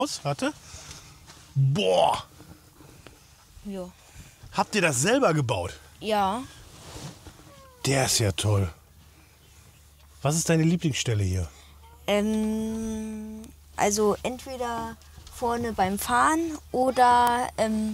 aus. Warte. Boah. Ja. Habt ihr das selber gebaut? Ja. Der ist ja toll. Was ist deine Lieblingsstelle hier? Also entweder vorne beim Fahren oder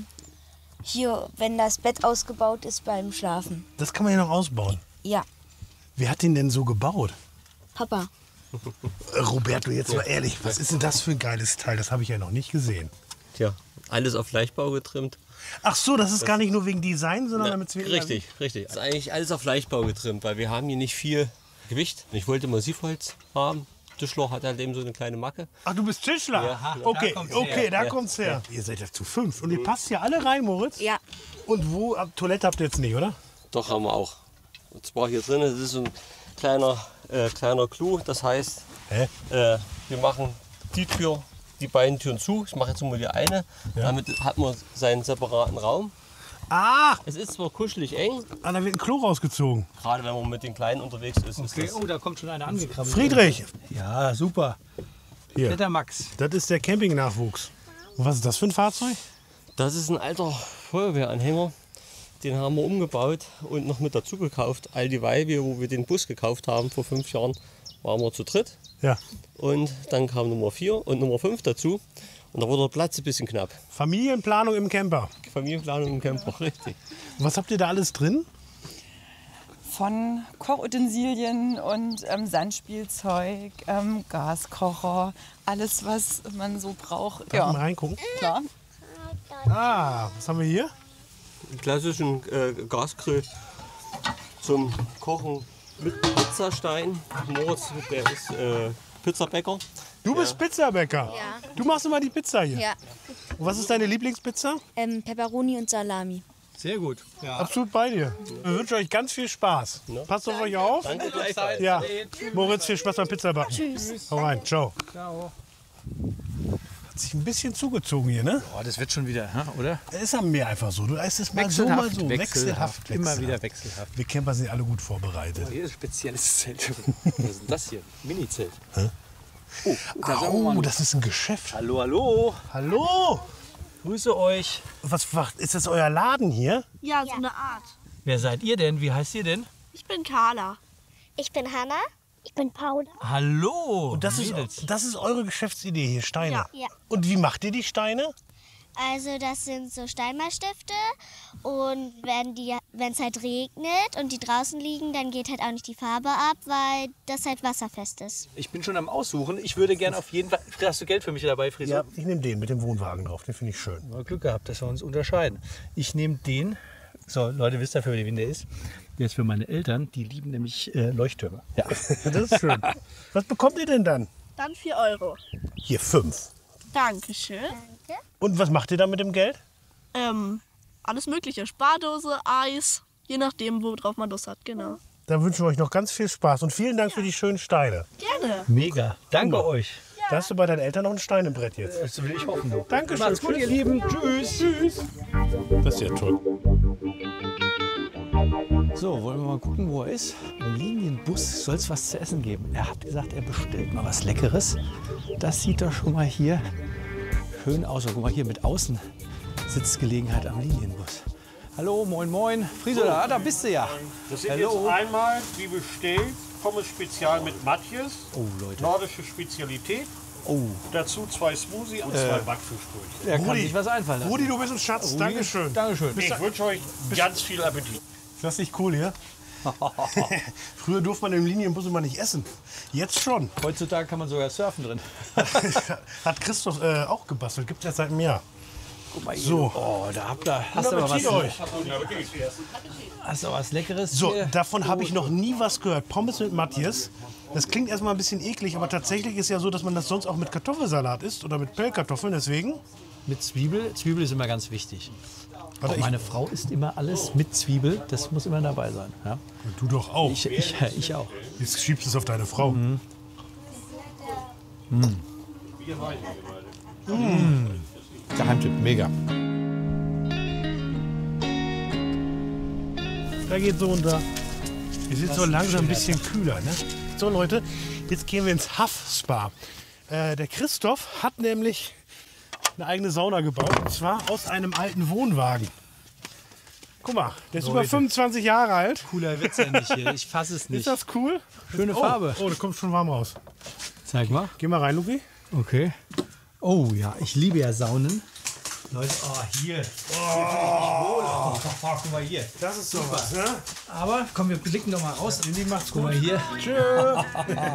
hier, wenn das Bett ausgebaut ist, beim Schlafen. Das kann man ja noch ausbauen. Ja. Wer hat den denn so gebaut? Papa. Roberto, jetzt mal ehrlich, was ist denn das für ein geiles Teil? Das habe ich ja noch nicht gesehen. Tja, alles auf Leichtbau getrimmt. Ach so, das ist gar nicht nur wegen Design, sondern damit es Richtig. Das ist eigentlich alles auf Leichtbau getrimmt, weil wir haben hier nicht viel Gewicht. Ich wollte Massivholz haben. Tischler hat halt eben so eine kleine Macke. Ach, du bist Tischler? Ja. Okay, da kommt's her. Ihr seid ja zu 5 und ihr passt hier alle rein, Moritz? Ja. Und wo? Toilette habt ihr jetzt nicht, oder? Doch, haben wir auch. Und zwar hier drin, das ist so ein kleiner Clou. Das heißt, Hä? wir machen die Tür, die beiden Türen zu. Ich mache jetzt nur die eine. Ja. Damit hat man seinen separaten Raum. Ah, Es ist zwar kuschelig eng, da wird ein Klo rausgezogen. gerade wenn man mit den Kleinen unterwegs ist. Okay, Ist das, oh, da kommt schon einer angekrabbelt. Friedrich, Ja, super. hier, Der Max. das ist der Campingnachwuchs. Und was ist das für ein Fahrzeug? das ist ein alter Feuerwehranhänger. Den haben wir umgebaut und noch mit dazu gekauft. All dieweil, wo wir den Bus gekauft haben vor 5 Jahren, waren wir zu dritt. Ja, Und dann kam Nummer 4 und Nummer 5 dazu. Und da wurde der Platz ein bisschen knapp. Familienplanung im Camper. Familienplanung im Camper, richtig. Was habt ihr da alles drin? Von Kochutensilien und Sandspielzeug, Gaskocher, alles, was man so braucht. Darf ich mal reingucken? Klar. Ah, was haben wir hier? Einen klassischen Gasgrill zum Kochen mit Pizzastein. Moritz, der ist Pizzabäcker. Du bist Pizzabäcker. Ja. Du machst immer die Pizza hier. Ja. Und was ist deine Lieblingspizza? Pepperoni und Salami. Sehr gut. Ja. Absolut bei dir. Wir wünschen euch ganz viel Spaß. Passt auf euch auf. Danke gleichfalls. Ja. Moritz, viel Spaß beim Pizzabacken. Tschüss. Hau rein. Ciao. Ciao. Hat sich ein bisschen zugezogen hier, ne? Oh, das wird schon wieder, oder? Es ist am Meer einfach so. Du ist es mal so, mal so. Wechselhaft. Immer wieder wechselhaft. Wir Camper sind alle gut vorbereitet. Hier ist ein spezielles Zelt. Was ist denn das hier? Mini-Zelt. Oh, da sagen wir Oh, mal. das ist ein Geschäft. Hallo, hallo. Hallo. Grüße euch. Was ist das euer Laden hier? Ja, so eine Art. Wer seid ihr denn? Wie heißt ihr denn? Ich bin Carla. Ich bin Hanna. Ich bin Paula. Hallo. Und das Mädels. ist eure Geschäftsidee hier, Steine. Ja. Ja. Und wie macht ihr die Steine? Also das sind so Steinmalstifte und wenn es halt regnet und die draußen liegen, dann geht halt auch nicht die Farbe ab, weil das halt wasserfest ist. Ich bin schon am Aussuchen. Ich würde gerne auf jeden Fall... Hast du Geld für mich dabei, Friso? Ja, ich nehme den mit dem Wohnwagen drauf. Den finde ich schön. Ja, Glück gehabt, dass wir uns unterscheiden. Ich nehme den. So, Leute, wisst ihr, für wen der ist? Der ist für meine Eltern. Die lieben nämlich Leuchttürme. Ja. Das ist schön. Was bekommt ihr denn dann? Dann 4 Euro. Hier 5. Dankeschön. Und was macht ihr dann mit dem Geld? Alles mögliche. Spardose, Eis. Je nachdem, worauf man Lust hat, genau. Dann wünschen wir euch noch ganz viel Spaß und vielen Dank für die schönen Steine. Gerne. Mega. Danke euch. Da hast du bei deinen Eltern noch ein Steinebrett jetzt. Das will ich hoffen. Du. Dankeschön. Macht's gut, ihr Lieben. Tschüss. Tschüss. Das ist ja toll. So, wollen wir mal gucken, wo er ist? Im Linienbus soll es was zu essen geben. Er hat gesagt, er bestellt mal was Leckeres. Das sieht doch schon mal hier schön aus. Guck mal hier mit Außensitzgelegenheit am Linienbus. Hallo, moin, moin. Friso, da bist du ja. Das sind Hallo. jetzt einmal, wie bestellt, Pommes Spezial mit Matjes. Oh, Leute. Nordische Spezialität. Oh, Dazu 2 Smoothie und 2 Backfischbrötchen. er kann Rudi, sich was einfallen lassen. Rudi, du bist ein Schatz. Rudi, Dankeschön. Dankeschön. Ich wünsche euch ganz viel Appetit. Ist das nicht cool hier? Früher durfte man im Linienbus immer nicht essen. Jetzt schon. Heutzutage kann man sogar surfen drin. Hat Christoph auch gebastelt. Gibt es jetzt seit einem Jahr. Guck mal hier. So. Oh, hast du aber was, euch. hast du was Leckeres So, hier? davon habe ich noch nie was gehört. Pommes mit Matjes. Das klingt erstmal ein bisschen eklig, aber tatsächlich ist ja so, dass man das sonst auch mit Kartoffelsalat isst oder mit Pellkartoffeln. Deswegen. Mit Zwiebel. Zwiebel ist immer ganz wichtig. Warte, Auch meine Frau isst immer alles mit Zwiebel. Das muss immer dabei sein. Ja? du doch auch. Ich auch. Jetzt schiebst du es auf deine Frau. Geheimtipp, mega. Da geht so unter. Wir sind so langsam ein bisschen kühler. Ne? So Leute, jetzt gehen wir ins Haff Spa. Der Christoph hat nämlich eine eigene Sauna gebaut. Und zwar aus einem alten Wohnwagen. Guck mal, der ist über 25 Jahre alt. Cooler Witz endlich hier. Ich fasse es nicht. Ist das cool? Schöne Farbe. Oh, da kommt schon warm raus. Zeig mal. Geh mal rein, Luki. Okay. Oh ja, ich liebe ja Saunen. Leute, hier. Guck mal hier. Das ist sowas, ne? Aber komm, wir blicken doch mal raus. Macht's Guck gut. mal hier. Tschö.